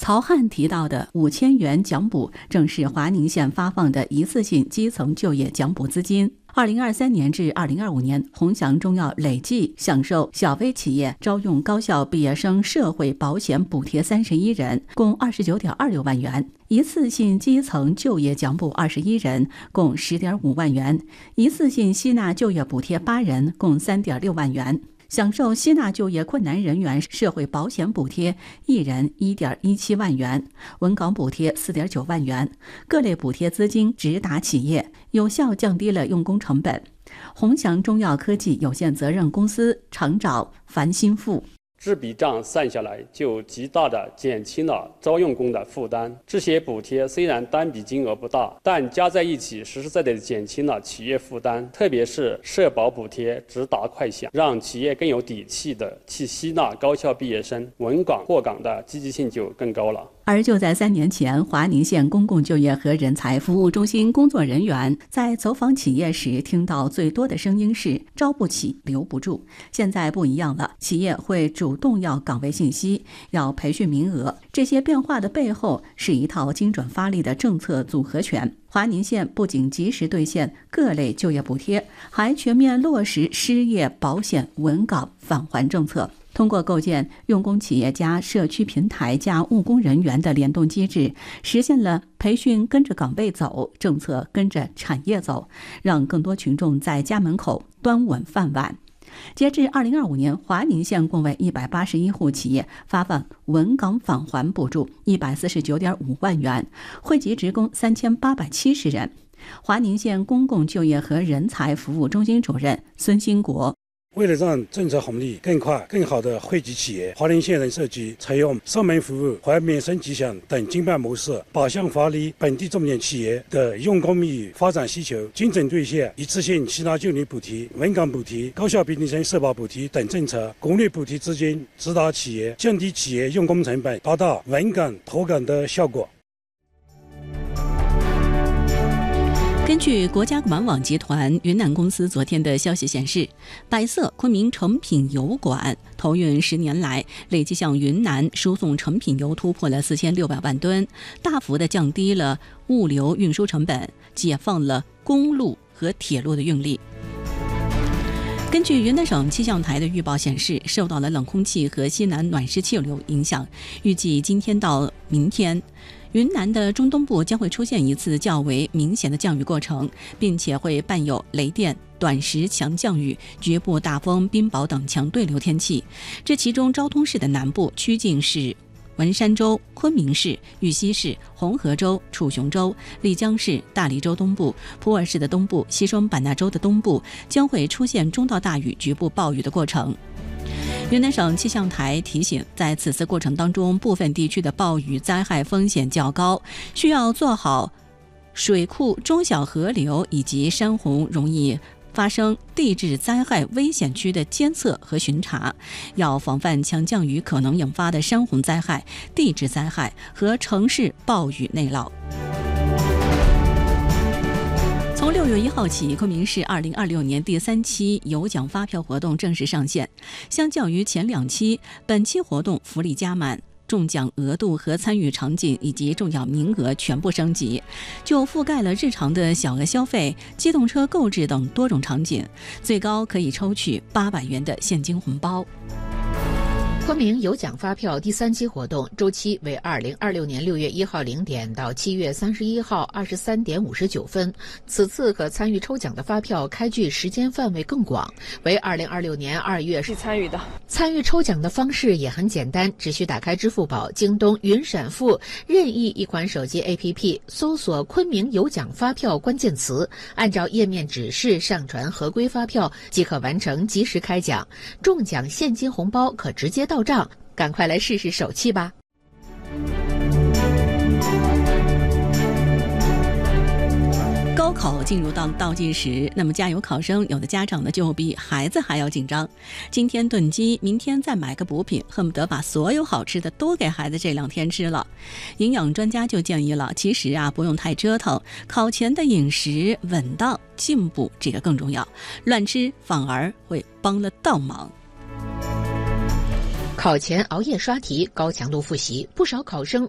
陶汉提到的5000元奖补，正是华宁县发放的一次性基层就业奖补资金。2023年至2025年，鸿祥中药累计享受小微企业招用高校毕业生社会保险补贴31人，共29.26万元；一次性基层就业奖补21人，共10.5万元；一次性吸纳就业补贴8人，共3.6万元。享受吸纳就业困难人员社会保险补贴1人1.17万元，稳岗补贴4.9万元，各类补贴资金直达企业，有效降低了用工成本。鸿祥中药科技有限责任公司厂长樊新富。 这笔账算下来，就极大地减轻了招用工的负担。这些补贴虽然单笔金额不大，但加在一起，实实在在地减轻了企业负担。特别是社保补贴直达快响，让企业更有底气地去吸纳高校毕业生，稳岗获岗的积极性就更高了。 而就在3年前，华宁县公共就业和人才服务中心工作人员在走访企业时，听到最多的声音是招不起，留不住。现在不一样了，企业会主动要岗位信息，要培训名额。这些变化的背后是一套精准发力的政策组合拳。华宁县不仅及时兑现各类就业补贴，还全面落实失业保险稳岗返还政策。通过构建用工企业加社区平台加务工人员的联动机制，实现了培训跟着岗位走，政策跟着产业走，让更多群众在家门口端稳饭碗。截至2025年，华宁县共为181户企业发放稳岗返还补助149.5万元，惠及职工3870人。华宁县公共就业和人才服务中心主任孙兴国。 为了让政策红利更快、更好地惠及企业，华宁县人社局采用上门服务、还免申吉祥等经办模式，靶向发力本地重点企业的用工与发展需求，精准兑现一次性吸纳就业补贴、稳岗补贴、高校毕业生社保补贴等政策，国内补贴资金直达企业，降低企业用工成本，达到稳岗脱岗的效果。 根据国家管网集团云南公司昨天的消息显示，百色昆明成品油管投运10年来，累计向云南输送成品油突破了4600万吨，大幅地降低了物流运输成本，解放了公路和铁路的运力。根据云南省气象台的预报显示，受到了冷空气和西南暖湿气流影响，预计今天到明天，云南的中东部将会出现一次较为明显的降雨过程，并且会伴有雷电、短时强降雨、局部大风、冰雹等强对流天气。这其中，昭通市的南部、曲靖市、文山州、昆明市、玉溪市、红河州、楚雄州、丽江市、大理州东部、普洱市的东部、西双版纳州的东部将会出现中到大雨、局部暴雨的过程。云南省气象台提醒，在此次过程当中，部分地区的暴雨灾害风险较高，需要做好水库、中小河流以及山洪容易发生地质灾害危险区的监测和巡查，要防范强降雨可能引发的山洪灾害、地质灾害和城市暴雨内涝。从6月1号起，昆明市2026年第3期有奖发票活动正式上线。相较于前2期，本期活动福利加满，中奖额度和参与场景以及中奖名额全部升级，就覆盖了日常的小额消费、机动车购置等多种场景，最高可以抽取800元的现金红包。 昆明有奖发票第3期活动周期为2026年6月1号0点到7月31号23点59分。此次可参与抽奖的发票开具时间范围更广，为2026年2月是参与的。 参与抽奖的方式也很简单，只需打开支付宝、京东、云闪付任意一款手机 APP， 搜索昆明有奖发票关键词，按照页面指示上传合规发票即可完成及时开奖。中奖现金红包可直接到账，赶快来试试手气吧。 高考进入到倒计时，那么加油考生，有的家长呢就比孩子还要紧张。今天炖鸡，明天再买个补品，恨不得把所有好吃的都给孩子这2天吃了。营养专家就建议了，其实不用太折腾，考前的饮食稳当进补这个更重要，乱吃反而会帮了倒忙。 考前熬夜刷题、高强度复习，不少考生